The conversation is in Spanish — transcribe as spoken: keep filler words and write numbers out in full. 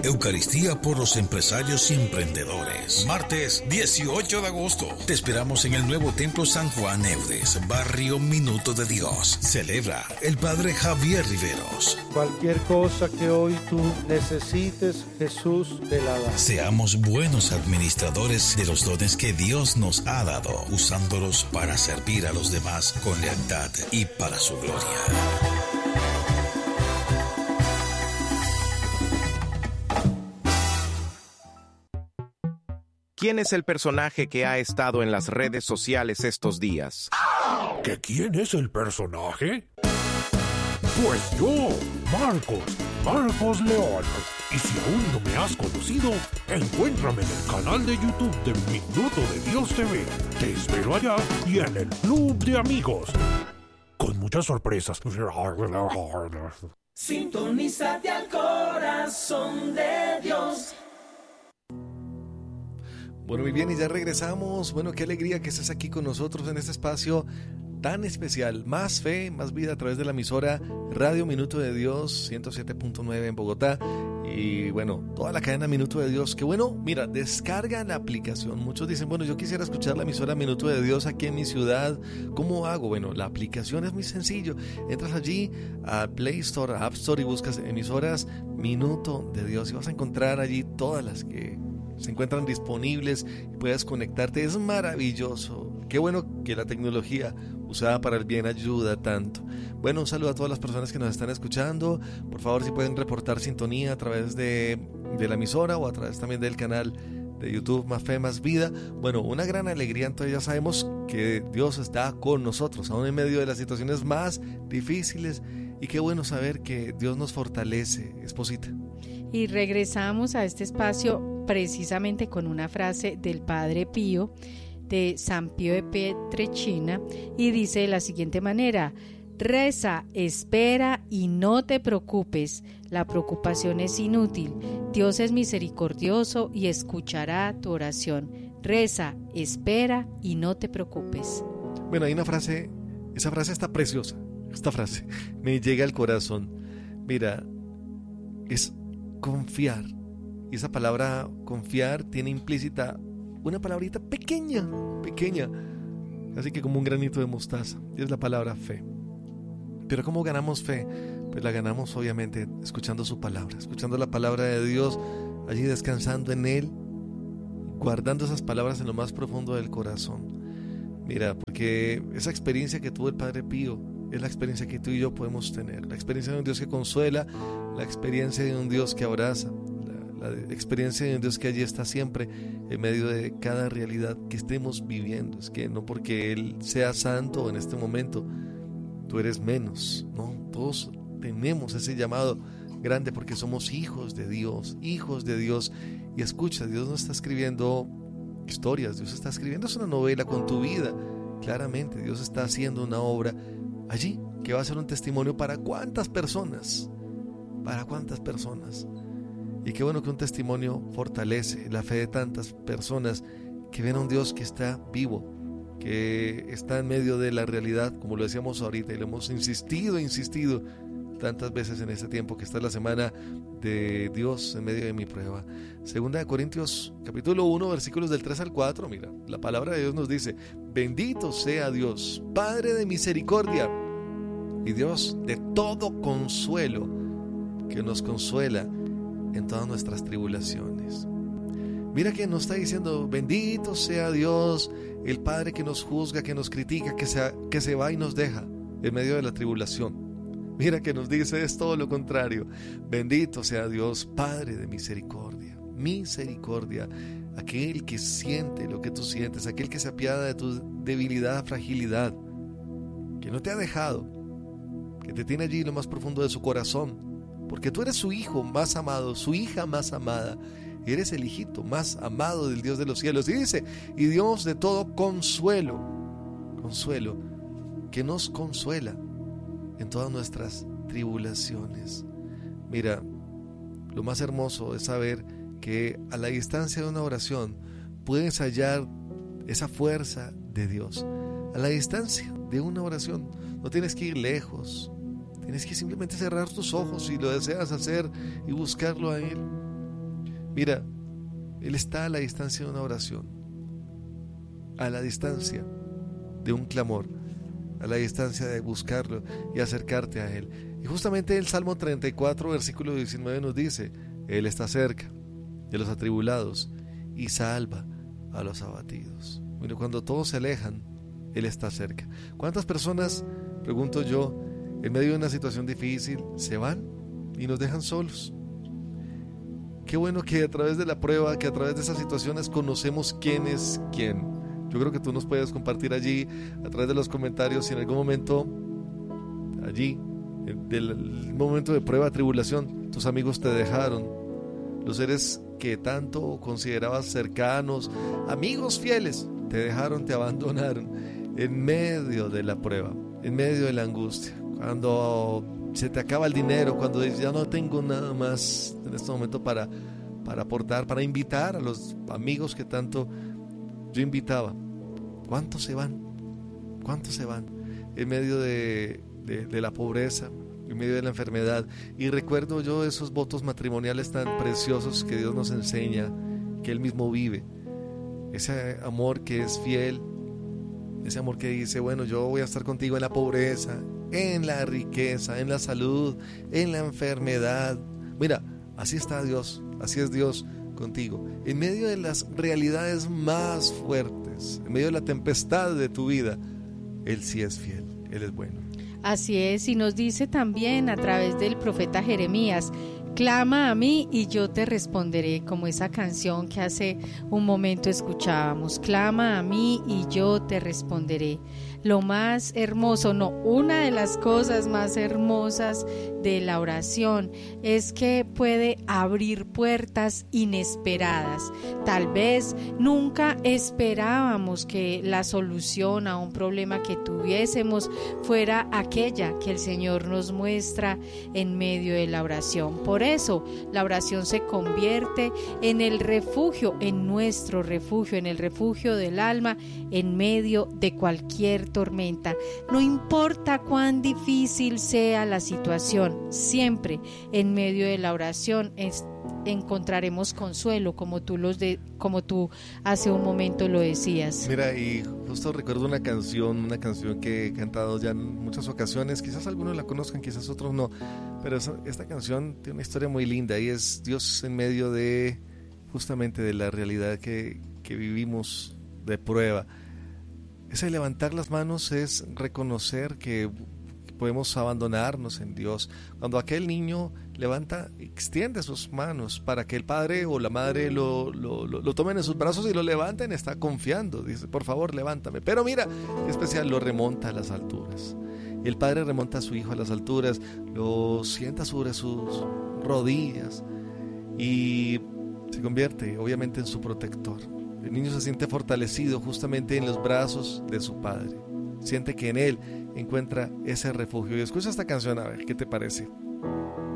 Eucaristía por los empresarios y emprendedores. Martes dieciocho de agosto. Te esperamos en el nuevo Templo San Juan Eudes, barrio Minuto de Dios. Celebra el Padre Javier Riveros. Cualquier cosa que hoy tú necesites, Jesús te la da. Seamos buenos administradores de los dones que Dios nos ha dado, usándolos para servir a los demás con lealtad y para su gloria. ¿Quién es el personaje que ha estado en las redes sociales estos días? ¿Que quién es el personaje? Pues yo, Marcos, Marcos León. Y si aún no me has conocido, encuéntrame en el canal de YouTube de Minuto de Dios T V. Te espero allá y en el Club de Amigos, con muchas sorpresas. Sintonízate al corazón de Dios. Bueno, muy bien, y ya regresamos. Bueno, qué alegría que estés aquí con nosotros en este espacio tan especial. Más fe, más vida a través de la emisora Radio Minuto de Dios, ciento siete punto nueve en Bogotá. Y bueno, toda la cadena Minuto de Dios. Que bueno, mira, descarga la aplicación. Muchos dicen, bueno, yo quisiera escuchar la emisora Minuto de Dios aquí en mi ciudad. ¿Cómo hago? Bueno, la aplicación es muy sencillo. Entras allí a Play Store, a App Store y buscas emisoras Minuto de Dios. Y vas a encontrar allí todas las que se encuentran disponibles y puedes conectarte. Es maravilloso. Qué bueno que la tecnología usada para el bien ayuda tanto. Bueno, un saludo a todas las personas que nos están escuchando. Por favor, si pueden reportar sintonía a través de, de la emisora o a través también del canal de YouTube Más Fe, Más Vida. Bueno, una gran alegría. Entonces ya sabemos que Dios está con nosotros, aún en medio de las situaciones más difíciles. Y qué bueno saber que Dios nos fortalece. Esposita. Y regresamos a este espacio precisamente con una frase del Padre Pío de San Pío de Pietrelcina, y dice de la siguiente manera: reza, espera y no te preocupes, la preocupación es inútil, Dios es misericordioso y escuchará tu oración. Reza, espera y no te preocupes. Bueno, hay una frase, esa frase está preciosa, esta frase me llega al corazón. Mira, es confiar. Y esa palabra confiar tiene implícita una palabrita pequeña, pequeña, así que como un granito de mostaza, y es la palabra fe. Pero ¿cómo ganamos fe? Pues la ganamos obviamente escuchando su palabra, escuchando la palabra de Dios, allí descansando en Él, guardando esas palabras en lo más profundo del corazón. Mira, porque esa experiencia que tuvo el Padre Pío es la experiencia que tú y yo podemos tener, la experiencia de un Dios que consuela, la experiencia de un Dios que abraza, la experiencia de un Dios que allí está siempre en medio de cada realidad que estemos viviendo. Es que no porque Él sea santo en este momento tú eres menos, no, todos tenemos ese llamado grande porque somos hijos de Dios, hijos de Dios. Y escucha, Dios no está escribiendo historias, Dios está escribiendo una novela con tu vida. Claramente Dios está haciendo una obra allí que va a ser un testimonio para cuántas personas, para cuántas personas. Y qué bueno que un testimonio fortalece la fe de tantas personas que ven a un Dios que está vivo, que está en medio de la realidad, como lo decíamos ahorita y lo hemos insistido, insistido tantas veces en este tiempo que está la semana de Dios en medio de mi prueba. Segunda de Corintios capítulo uno, versículos del tres al cuatro, mira, la palabra de Dios nos dice: bendito sea Dios, Padre de misericordia y Dios de todo consuelo, que nos consuela en todas nuestras tribulaciones. Mira que nos está diciendo: bendito sea Dios, el Padre que nos juzga, que nos critica, que se, que se va y nos deja en medio de la tribulación. Mira que nos dice es todo lo contrario: bendito sea Dios, Padre de misericordia, misericordia, aquel que siente lo que tú sientes, aquel que se apiada de tu debilidad, fragilidad, que no te ha dejado, que te tiene allí en lo más profundo de su corazón, porque tú eres su hijo más amado, su hija más amada, eres el hijito más amado del Dios de los cielos. Y dice, y Dios de todo consuelo, consuelo, que nos consuela en todas nuestras tribulaciones. Mira, lo más hermoso es saber que a la distancia de una oración puedes hallar esa fuerza de Dios. A la distancia de una oración no tienes que ir lejos, tienes que simplemente cerrar tus ojos si lo deseas hacer y buscarlo a Él. Mira, Él está a la distancia de una oración, a la distancia de un clamor, a la distancia de buscarlo y acercarte a Él. Y justamente el Salmo treinta y cuatro, versículo diecinueve nos dice: Él está cerca de los atribulados y salva a los abatidos. Bueno, cuando todos se alejan, Él está cerca. ¿Cuántas personas, pregunto yo, en medio de una situación difícil, se van y nos dejan solos? Qué bueno que a través de la prueba, que a través de esas situaciones conocemos quién es quién. Yo creo que tú nos puedes compartir allí, a través de los comentarios, si en algún momento, allí, del momento de prueba, tribulación, tus amigos te dejaron, los seres que tanto considerabas cercanos, amigos fieles, te dejaron, te abandonaron en medio de la prueba, en medio de la angustia, cuando se te acaba el dinero, cuando dices ya no tengo nada más en este momento para, para aportar, para invitar a los amigos que tanto yo invitaba. ¿Cuántos se van? ¿Cuántos se van? En medio de, de, de la pobreza, en medio de la enfermedad. Y recuerdo yo esos votos matrimoniales tan preciosos que Dios nos enseña, que Él mismo vive. Ese amor que es fiel, ese amor que dice, bueno, yo voy a estar contigo en la pobreza, en la riqueza, en la salud, en la enfermedad. Mira, así está Dios, así es Dios contigo. En medio de las realidades más fuertes, en medio de la tempestad de tu vida, Él sí es fiel, Él es bueno. Así es, y nos dice también a través del profeta Jeremías: clama a mí y yo te responderé, como esa canción que hace un momento escuchábamos. Clama a mí y yo te responderé. Lo más hermoso, no, una de las cosas más hermosas de la oración es que puede abrir puertas inesperadas. Tal vez nunca esperábamos que la solución a un problema que tuviésemos fuera aquella que el Señor nos muestra en medio de la oración. Por eso la oración se convierte en el refugio, en nuestro refugio, en el refugio del alma en medio de cualquier tormenta. No importa cuán difícil sea la situación, siempre en medio de la oración es, encontraremos consuelo, como tú los de, como tú hace un momento lo decías. Mira, y justo recuerdo una canción, una canción que he cantado ya en muchas ocasiones, quizás algunos la conozcan, quizás otros no, pero esta canción tiene una historia muy linda y es Dios en medio de justamente de la realidad que, que vivimos de prueba. Ese levantar las manos es reconocer que podemos abandonarnos en Dios. Cuando aquel niño levanta, extiende sus manos para que el padre o la madre lo, lo, lo, lo tomen en sus brazos y lo levanten, está confiando, dice, por favor, levántame. Pero mira, en especial lo remonta a las alturas. Y el padre remonta a su hijo a las alturas, lo sienta sobre sus rodillas y se convierte obviamente en su protector. El niño se siente fortalecido justamente en los brazos de su padre. Siente que en él encuentra ese refugio. Y escucha esta canción, a ver, ¿qué te parece?